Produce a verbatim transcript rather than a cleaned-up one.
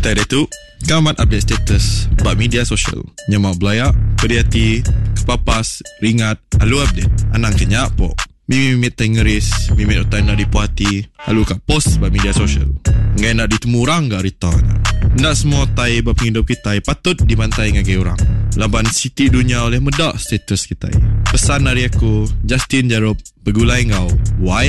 Tai dia tu Kamat update status bak media sosial Nyamak belayak, berhati, kepapas, ringat, halu update. Anang kenyak po Mimimit tai ngeris, mimit utai nak dipuati, halu kat post bak media sosial. Ngai nak ditemu orang gak rita. Ndak semua tai bak penghidup kita patut dibantai ngagai orang. Laban siti dunia oleh medak status kita. Pesan dari aku, Justin Jarob, begulai ngau. Why?